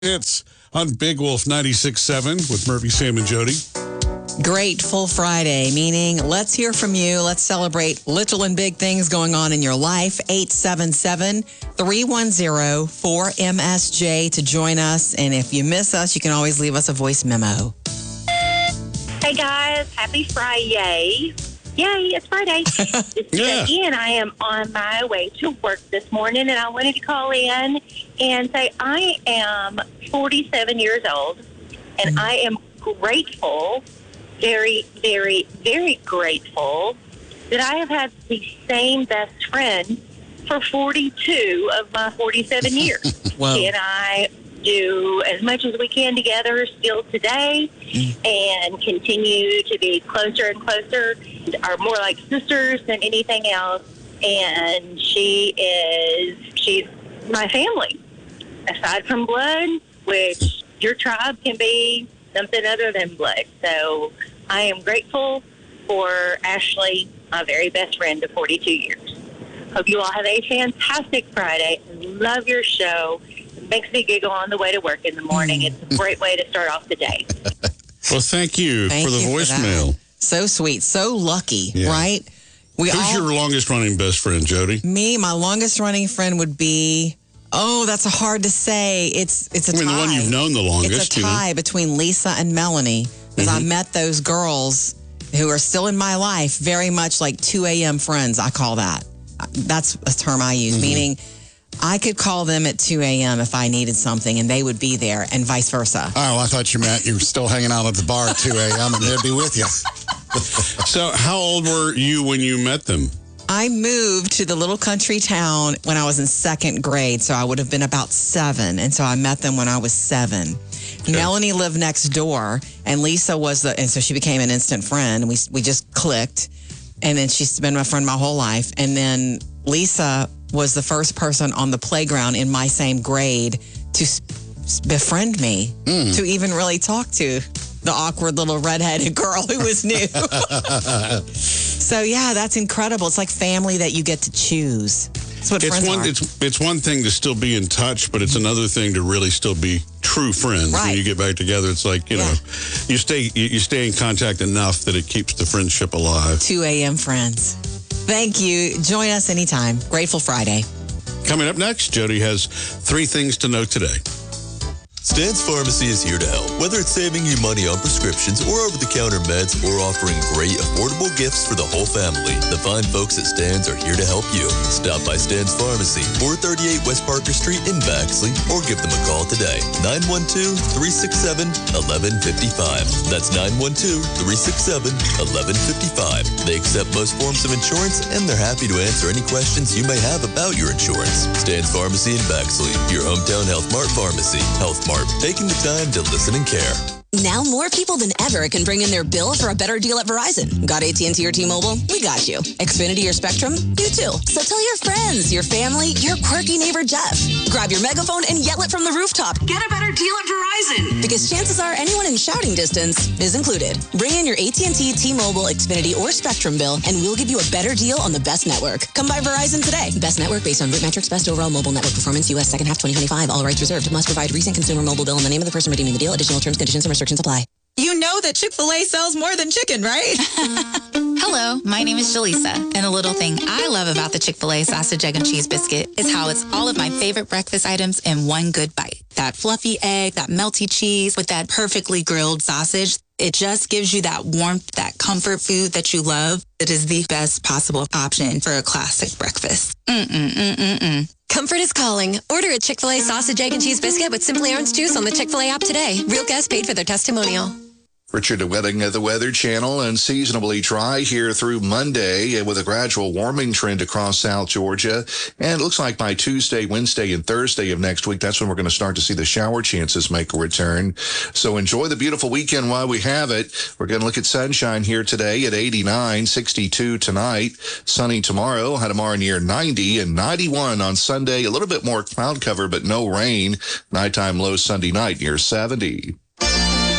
It's on Big Wolf 96.7 with Murphy, Sam, and Jody. Grateful Friday, meaning let's hear from you. Let's celebrate little and big things going on in your life. 877-310-4MSJ to join us. And if you miss us, you can always leave us a voice memo. Hey, guys. Happy Friday. Yay, it's Friday. Yeah. Again, I am on my way to work this morning, and I wanted to call in and say I am 47 years old, and I am grateful, very, very, very grateful that I have had the same best friend for 42 of my 47 years. Wow. And I do as much as we can together still today and continue to be closer and closer, are more like sisters than anything else. And she's my family, aside from blood, which your tribe can be something other than blood. So I am grateful for Ashley, my very best friend of 42 years. Hope you all have a fantastic Friday. Love your show. Makes me giggle on the way to work in the morning. It's a great way to start off the day. Well, thank you for the voicemail. So sweet, so lucky, Yeah. right? Who's your longest running best friend, Jody? Me, my longest running friend would be, that's hard to say. It's a tie. The one you've known the longest. It's a tie between Lisa and Melanie, because I met those girls who are still in my life, very much like 2 a.m. friends, I call that. That's a term I use, meaning I could call them at 2 a.m. if I needed something, and they would be there, and vice versa. Oh, I thought you meant you were still hanging out at the bar at 2 a.m. and they'd be with you. So how old were you when you met them? I moved to the little country town when I was in second grade, so I would have been about 7, and so I met them when I was 7. Okay. Melanie lived next door, and Lisa and so she became an instant friend. We just clicked, and then she's been my friend my whole life. And then Lisa was the first person on the playground in my same grade to befriend me, to even really talk to the awkward little redheaded girl who was new. So, yeah, that's incredible. It's like family that you get to choose. That's what friends are. It's one thing to still be in touch, but it's another thing to really still be true friends. Right. When you get back together, it's like, you know, you stay in contact enough that it keeps the friendship alive. 2 a.m. friends. Thank you. Join us anytime. Grateful Friday. Coming up next, Jody has 3 things to know today. Stan's Pharmacy is here to help, whether it's saving you money on prescriptions or over-the-counter meds or offering great, affordable gifts for the whole family. The fine folks at Stan's are here to help you. Stop by Stan's Pharmacy, 438 West Parker Street in Baxley, or give them a call today, 912-367-1155. That's 912-367-1155. They accept most forms of insurance, and they're happy to answer any questions you may have about your insurance. Stan's Pharmacy in Baxley, your hometown Health Mart pharmacy. Health Mart, taking the time to listen and care. Now more people than ever can bring in their bill for a better deal at Verizon. Got AT&T or T-Mobile? We got you. Xfinity or Spectrum? You too. So tell your friends, your family, your quirky neighbor Jeff. Grab your megaphone and yell it from the rooftop. Get a better deal at Verizon. Because chances are anyone in shouting distance is included. Bring in your AT&T, T-Mobile, Xfinity, or Spectrum bill, and we'll give you a better deal on the best network. Come by Verizon today. Best network based on root metrics, best overall mobile network performance, U.S. second half 2025. All rights reserved. Must provide recent consumer mobile bill and the name of the person redeeming the deal. Additional terms, conditions, and restrictions apply. You know that Chick-fil-A sells more than chicken, right? Hello, my name is Jaleesa, and a little thing I love about the Chick-fil-A sausage, egg, and cheese biscuit is how it's all of my favorite breakfast items in one good bite. That fluffy egg, that melty cheese with that perfectly grilled sausage. It just gives you that warmth, that comfort food that you love. It is the best possible option for a classic breakfast. Comfort is calling. Order a Chick-fil-A sausage, egg, and cheese biscuit with Simply Orange Juice on the Chick-fil-A app today. Real guests paid for their testimonial. Richard DeWetting of the Weather Channel. Unseasonably dry here through Monday with a gradual warming trend across South Georgia. And it looks like by Tuesday, Wednesday, and Thursday of next week, that's when we're going to start to see the shower chances make a return. So enjoy the beautiful weekend while we have it. We're going to look at sunshine here today at 89, 62 tonight, sunny tomorrow, high tomorrow near 90, and 91 on Sunday. A little bit more cloud cover, but no rain. Nighttime low Sunday night near 70.